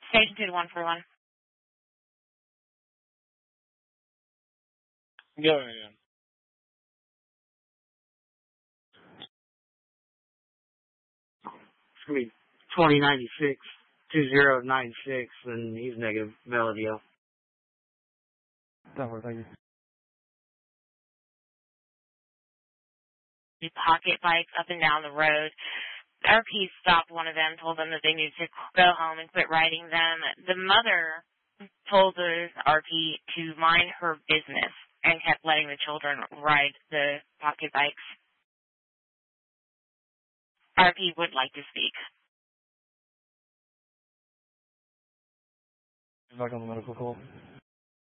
Station 2 to 141. Go ahead. It's going to be 2096, 2096, and he's negative Valadio. That works, thank you. Pocket bikes up and down the road. RP stopped one of them, told them that they needed to go home and quit riding them. The mother told the RP to mind her business and kept letting the children ride the pocket bikes. RP would like to speak. Back on the medical call.